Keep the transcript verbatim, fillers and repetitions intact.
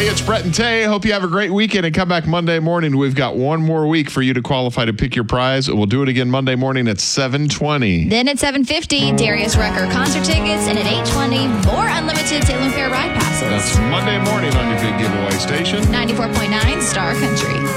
Hey, it's Brett and Tay. Hope you have a great weekend and come back Monday morning. We've got one more week for you to qualify to pick your prize. We'll do it again Monday morning at seven twenty. Then at seven fifty, Darius Rucker concert tickets, and at eight twenty, more unlimited Salem Fair ride passes. That's Monday morning on your big giveaway station. ninety-four point nine Star Country.